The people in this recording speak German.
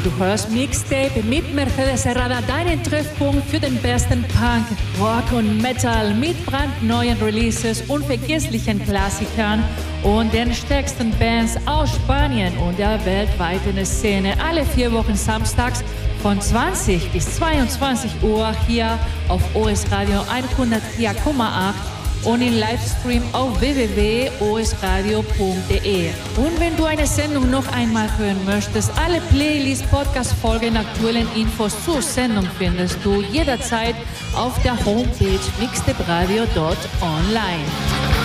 Du hörst Mixtape mit Mercedes Herrada, deinen Treffpunkt für den besten Punk, Rock und Metal mit brandneuen Releases, unvergesslichen Klassikern und den stärksten Bands aus Spanien und der weltweiten Szene. Alle 4 Wochen samstags von 20 bis 22 Uhr hier auf OS Radio 104,8 und in Livestream auf www.osradio.de. Und wenn du eine Sendung noch einmal hören möchtest, alle Playlists, Podcast-Folgen, aktuellen Infos zur Sendung findest du jederzeit auf der Homepage mixtape-radio.online.